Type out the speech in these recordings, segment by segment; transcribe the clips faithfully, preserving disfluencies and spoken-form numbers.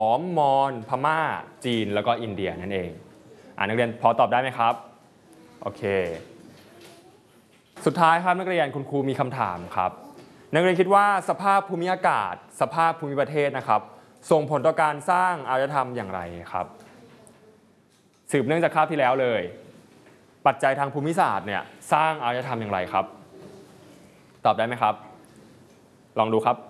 อม มอญ พม่า จีน แล้วก็อินเดียนั่นเองอ่านักเรียนพอตอบได้ไหมครับโอเคสุดท้ายครับนักเรียนคุณครูมีคำถามครับนักเรียนคิดว่าสภาพภูมิอากาศสภาพภูมิประเทศนะครับส่งผลต่อการสร้างอารยธรรมอย่างไรครับสืบเนื่องจากคาบที่แล้วเลยปัจจัยทางภูมิศาสตร์เนี่ยสร้างอารยธรรมอย่างไรครับตอบได้ไหมครับลองดูครับ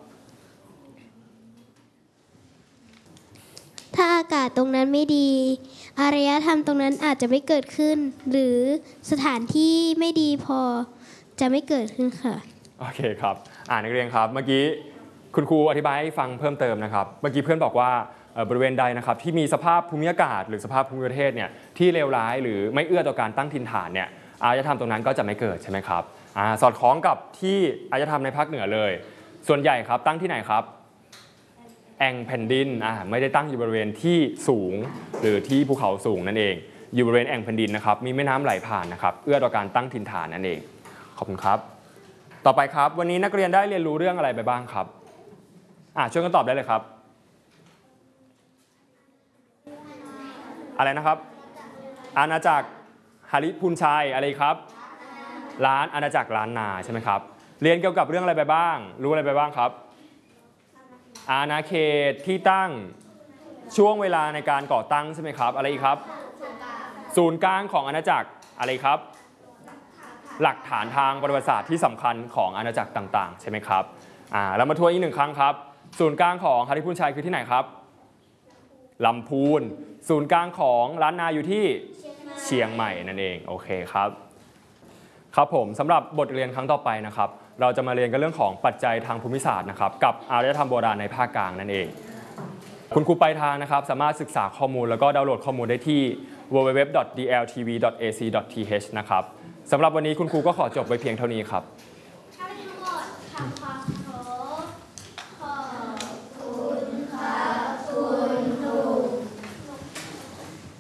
ถ้าอากาศตรงนั้นไม่ดีอารยธรรมตรงนั้นอาจจะไม่เกิดขึ้นหรือสถานที่ไม่ดีพอจะไม่เกิดขึ้นค่ะโอเคครับอ่านักเรียนครับเมื่อกี้คุณครูอธิบายให้ฟังเพิ่มเติมนะครับเมื่อกี้เพื่อนบอกว่าบริเวณใดนะครับที่มีสภาพภูมิอากาศหรือสภาพภูมิประเทศเนี่ยที่เลวร้ายหรือไม่เอื้อต่อการตั้งถิ่นฐานเนี่ยอารยธรรมตรงนั้นก็จะไม่เกิดใช่ไหมครับอ่าสอดคล้องกับที่อารยธรรมในภาคเหนือเลยส่วนใหญ่ครับตั้งที่ไหนครับแอ่งแผ่นดินอ่าไม่ได้ตั้งอยู่บริเวณที่สูงหรือที่ภูเขาสูงนั่นเองอยู่บริเวณแอ่งแผ่นดินนะครับมีแม่น้ำไหลผ่านนะครับเอื้อต่อการตั้งถิ่นฐานนั่นเองขอบคุณครับต่อไปครับวันนี้นักเรียนได้เรียนรู้เรื่องอะไรไปบ้างครับอ่าช่วยกันตอบได้เลยครับอะไรนะครับอาณาจักรหฤพูนชัยอะไรครับล้านอาณาจักรล้านนาใช่ไหมครับเรียนเกี่ยวกับเรื่องอะไรไปบ้างรู้อะไรไปบ้างครับอาณาเขตที่ตั้งช่วงเวลาในการก่อตั้งใช่ไหมครับอะไรอีกครับศูนย์กลางของอาณาจักรอะไรครับหลักฐานทางประวัติศาสตร์ที่สำคัญของอาณาจักรต่างๆใช่ไหมครับอ่าแล้วมาทวนอีกหนึ่งครั้งครับศูนย์กลางของหฤพูนชัยคือที่ไหนครับลำพูนศูนย์กลางของล้านนาอยู่ที่เชียงใหม่นั่นเองโอเคครับครับผมสำหรับบทเรียนครั้งต่อไปนะครับเราจะมาเรียนกันเรื่องของปัจจัยทางภูมิศาสตร์นะครับกับอารยธรรมโบราณในภาคกลางนั่นเองคุณครูปลายทางนะครับสามารถศึกษาข้อมูลแล้วก็ดาวน์โหลดข้อมูลได้ที่ ดับเบิลยู ดับเบิลยู ดับเบิลยู ดอท ดี แอล ที วี ดอท เอ ซี ดอท ที เอช นะครับสำหรับวันนี้คุณครูก็ขอจบไว้เพียงเท่านี้ครับ